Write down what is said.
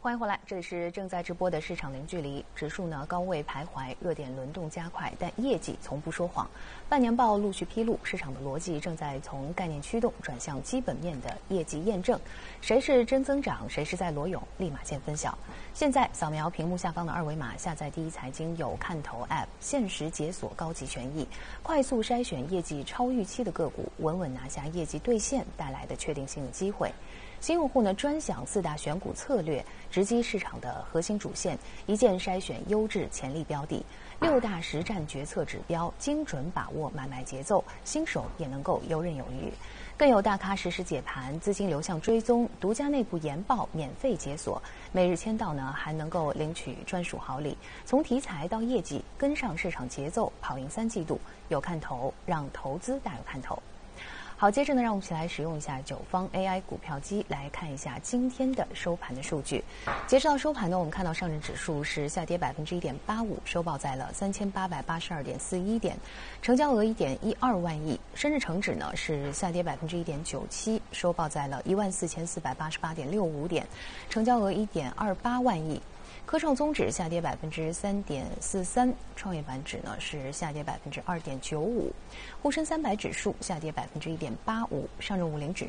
欢迎回来，这里是正在直播的市场零距离。指数呢高位徘徊，热点轮动加快，但业绩从不说谎。半年报陆续披露，市场的逻辑正在从概念驱动转向基本面的业绩验证。谁是真增长，谁是在裸泳，立马见分晓。现在扫描屏幕下方的二维码，下载第一财经有看头 App， 限时解锁高级权益，快速筛选业绩超预期的个股，稳稳拿下业绩兑现带来的确定性的机会。新用户呢专享4大选股策略，直击市场的核心主线，一键筛选优质潜力标的，6大实战决策指标，精准把握买卖节奏，新手也能够游刃有余。更有大咖实时解盘，资金流向追踪，独家内部研报免费解锁，每日签到呢还能够领取专属好礼。从题材到业绩，跟上市场节奏，跑赢3季度，有看头，让投资大有看头。好，接着呢，让我们一起来使用一下九方 AI 股票机来看一下今天的收盘的数据。截止到收盘呢，我们看到上证指数是下跌1.85%，收报在了3882.41点，成交额1.12万亿。深圳成指呢是下跌1.97%，收报在了14488.65点，成交额1.28万亿。科创综指下跌3.43%，创业板指呢是下跌2.95%，沪深300指数下跌1.85%，上证50指